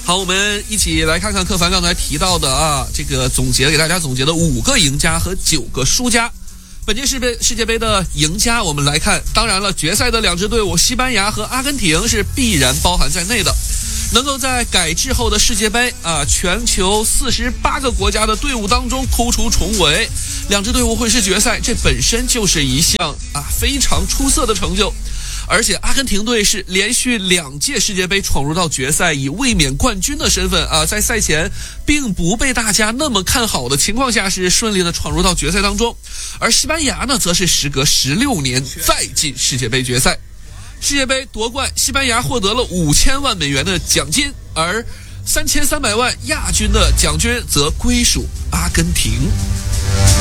好，我们一起来看看柯凡刚才提到的这个给大家总结的5个赢家和9个输家。本届世界杯的赢家，我们来看，当然了，决赛的2支队伍西班牙和阿根廷是必然包含在内的。能够在改制后的世界杯全球48个国家的队伍当中突出重围，2支队伍会师决赛，这本身就是一项非常出色的成就。而且阿根廷队是连续2届世界杯闯入到决赛，以卫冕冠军的身份在赛前并不被大家那么看好的情况下，是顺利的闯入到决赛当中。而西班牙呢，则是时隔16年再进世界杯决赛。世界杯夺冠，西班牙获得了5000万美元的奖金，而3300万亚军的奖金则归属阿根廷。